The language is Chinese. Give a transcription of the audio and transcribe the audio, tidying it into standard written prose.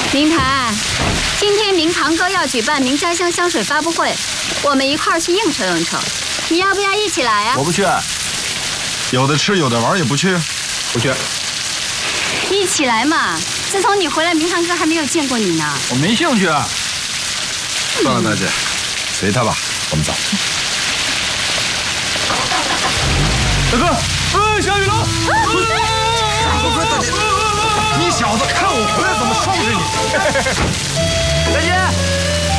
明台，今天明堂哥要举办明家乡香水发布会，我们一块儿去应酬应酬，你要不要一起来啊？ 我不去，有的吃有的玩也不去， 不去。 一起来嘛！自从你回来，明堂哥还没有见过你呢。 我没兴趣。 算了，大姐，随他吧，我们走。 大哥，下雨了！ 快，大姐，你小子看我回来怎么收拾你？ 大姐。